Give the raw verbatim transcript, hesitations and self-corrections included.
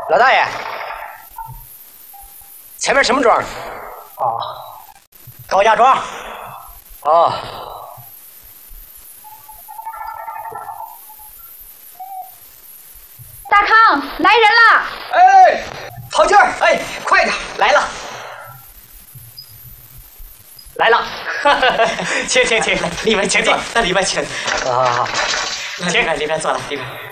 老大爷，前面什么庄？ 哦，高家庄。 哦。 大康，来人了！ 哎，好劲儿！哎，快点，来了，来了！请请请，里面请坐，那里面请。好好好，请，里面坐了，里面。